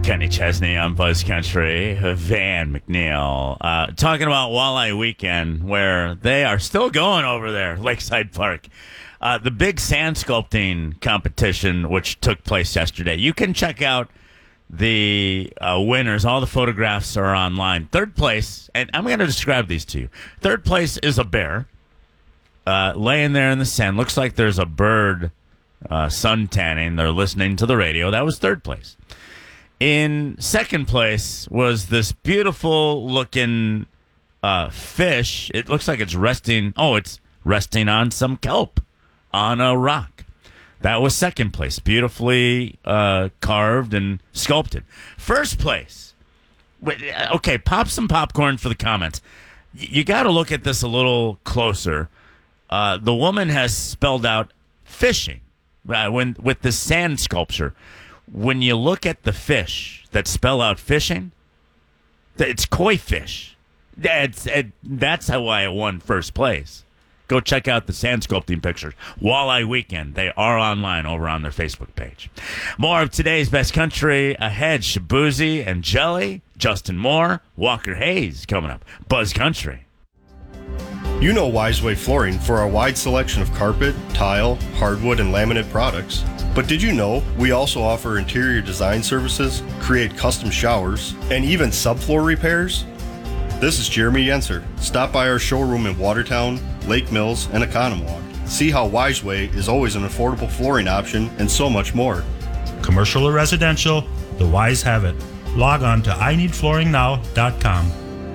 Kenny Chesney on Buzz Country, Van McNeil, talking about Walleye Weekend, where they are still going over there, Lakeside Park. The big sand sculpting competition, which took place yesterday. You can check out the winners. All the photographs are online. Third place, and I'm going to describe these to you. Third place is a bear laying there in the sand. Looks like there's a bird sun tanning. They're listening to the radio. That was third place. In second place was this beautiful-looking fish. It looks like it's resting. Oh, it's resting on some kelp on a rock. That was second place. Beautifully carved and sculpted. First place. Okay, pop some popcorn for the comments. You got to look at this a little closer. The woman has spelled out fishing with the sand sculpture. When you look at the fish that spell out fishing, it's koi fish. That's how I won first place. Go check out the sand sculpting pictures. Walleye Weekend. They are online over on their Facebook page. More of today's Best Country ahead. Shabuzi and Jelly, Justin Moore, Walker Hayes coming up. Buzz Country. You know Wiseway Flooring for our wide selection of carpet, tile, hardwood, and laminate products. But did you know we also offer interior design services, create custom showers, and even subfloor repairs? This is Jeremy Yenser. Stop by our showroom in Watertown, Lake Mills, and Oconomowoc. See how Wiseway is always an affordable flooring option and so much more. Commercial or residential, the Wise have it. Log on to IneedFlooringNow.com.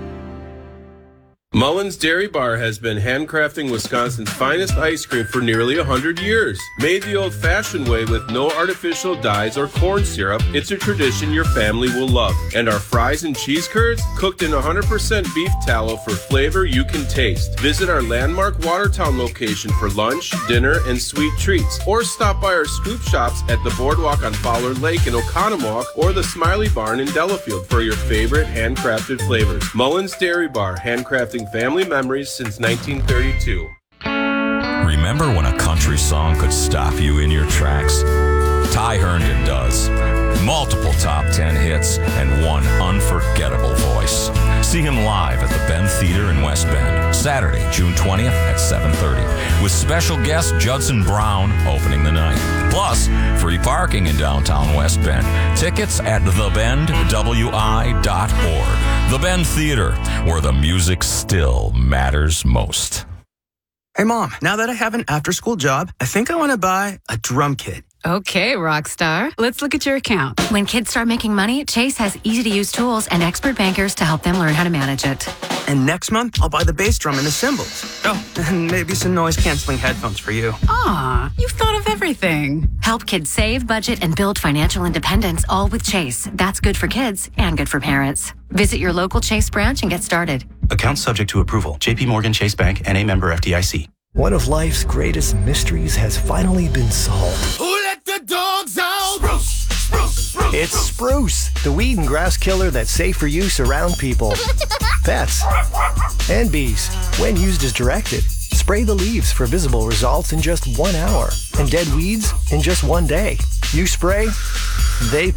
Mullins Dairy Bar has been handcrafting Wisconsin's finest ice cream for nearly 100 years. Made the old-fashioned way with no artificial dyes or corn syrup, it's a tradition your family will love. And our fries and cheese curds, cooked in 100% beef tallow for flavor you can taste. Visit our landmark Watertown location for lunch, dinner, and sweet treats. Or stop by our scoop shops at the Boardwalk on Fowler Lake in Oconomowoc or the Smiley Barn in Delafield for your favorite handcrafted flavors. Mullins Dairy Bar, handcrafting family memories since 1932. Remember when a country song could stop you in your tracks? Ty Herndon does. Multiple top 10 hits and one unforgettable voice. See him live at the Bend Theater in West Bend, Saturday, June 20th at 7:30, with special guest Judson Brown opening the night. Plus, free parking in downtown West Bend. Tickets at thebendwi.org. The Bend Theater, where the music still matters most. Hey, Mom, now that I have an after-school job, I think I want to buy a drum kit. Okay, rock star. Let's look at your account. When kids start making money, Chase has easy-to-use tools and expert bankers to help them learn how to manage it. And next month, I'll buy the bass drum and the cymbals. Oh, and maybe some noise-canceling headphones for you. Aw, you've thought of everything. Help kids save, budget, and build financial independence, all with Chase. That's good for kids and good for parents. Visit your local Chase branch and get started. Account subject to approval. J.P. Morgan Chase Bank, N.A. member FDIC. One of life's greatest mysteries has finally been solved. Who let the dogs out? Spruce, spruce, spruce. It's Spruce, the weed and grass killer that's safe for use around people, pets, and bees. When used as directed, spray the leaves for visible results in just 1 hour and dead weeds in just 1 day. You spray, they